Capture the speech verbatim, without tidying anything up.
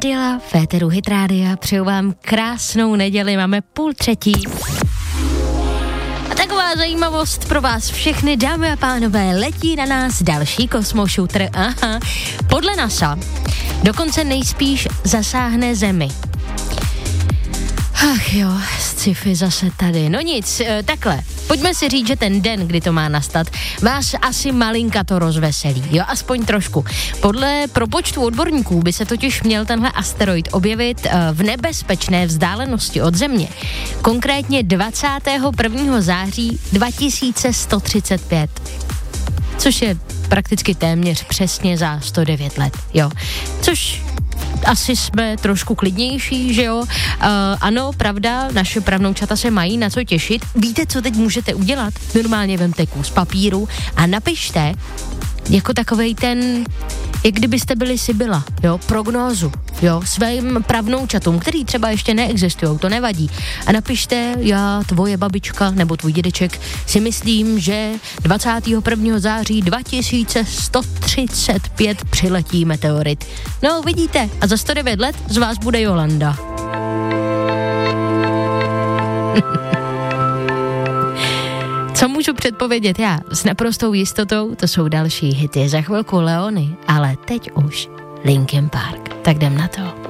Andila, Féteru Hit Rádia, přeju vám krásnou neděli, máme půl třetí. A taková zajímavost pro vás všechny, dámy a pánové, letí na nás další kosmošutr, aha, podle NASA dokonce nejspíš zasáhne Zemi. Ach jo, sci-fi zase tady. No nic, takhle. Pojďme si říct, že ten den, kdy to má nastat, vás asi malinka to rozveselí, jo, aspoň trošku. Podle propočtu odborníků by se totiž měl tenhle asteroid objevit v nebezpečné vzdálenosti od Země. Konkrétně dvacátého prvního září dva tisíce sto třicet pět. Což je prakticky téměř přesně za sto devět let, jo. Což asi jsme trošku klidnější, že jo? Uh, ano, pravda, naše pravnoučata se mají na co těšit. Víte, co teď můžete udělat? Normálně vemte kus papíru a napište jako takovej ten, jak kdybyste byli Sibylla, jo, prognózu, jo, svým pravnoučatům, který třeba ještě neexistujou, to nevadí. A napište, já, tvoje babička nebo tvůj dědeček si myslím, že dvacátého prvního září dva tisíce sto třicet pět přiletí meteorit. No, vidíte, a za sto devět let z vás bude Jolanda. Co můžu předpovědět já? S naprostou jistotou to jsou další hity. Za chvilku Leony, ale teď už Linkin Park. Tak jdem na to.